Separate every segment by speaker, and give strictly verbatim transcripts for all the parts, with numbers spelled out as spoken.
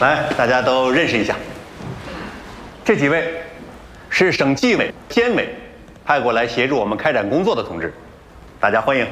Speaker 1: 来，大家都认识一下。这几位是省纪委、监委派过来协助我们开展工作的同志，大家欢迎。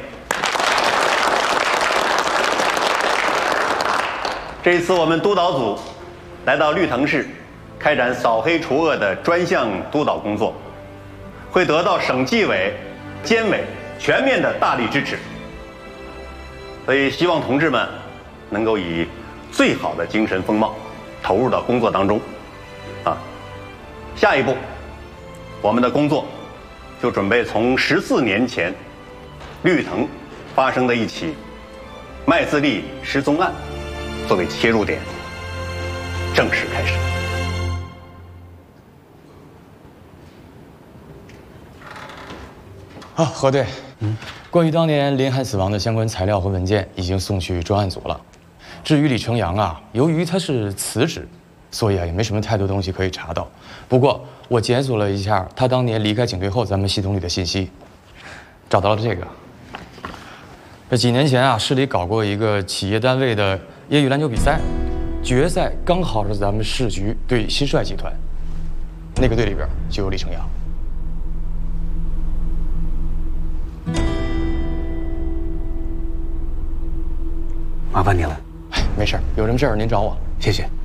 Speaker 1: 这一次我们督导组来到绿藤市，开展扫黑除恶的专项督导工作，会得到省纪委、监委全面的大力支持。所以希望同志们能够以最好的精神风貌投入到工作当中，啊，下一步，我们的工作就准备从十四年前绿藤发生的一起麦自立失踪案作为切入点，正式开始。
Speaker 2: 啊，核对，嗯，关于当年林海死亡的相关材料和文件已经送去专案组了。至于李成阳啊，由于他是辞职，所以啊也没什么太多东西可以查到。不过我检索了一下他当年离开警队后咱们系统里的信息，找到了这个。这几年前啊，市里搞过一个企业单位的业余篮球比赛，决赛刚好是咱们市局对新帅集团，那个队里边就有李成阳。
Speaker 3: 麻烦你了。
Speaker 2: 哎，没事，有什么事儿您找我。
Speaker 3: 谢谢。